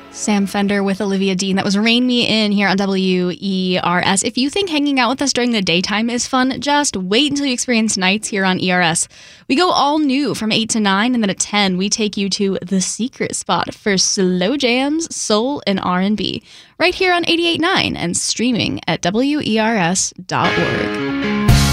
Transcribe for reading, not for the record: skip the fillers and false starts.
Sam Fender with Olivia Dean. That was Rain Me In here on WERS. If you think hanging out with us during the daytime is fun, just wait until you experience nights here on ERS. We go all new from 8 to 9, and then at 10, we take you to the secret spot for slow jams, soul, and R&B. Right here on 88.9 and streaming at WERS.org.